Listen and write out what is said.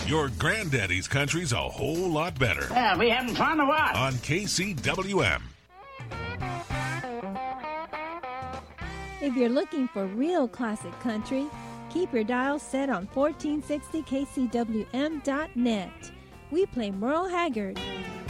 Your granddaddy's country's a whole lot better. Yeah, we having fun or what? On KCWM. If you're looking for real classic country, keep your dial set on 1460kcwm.net. We play Merle Haggard,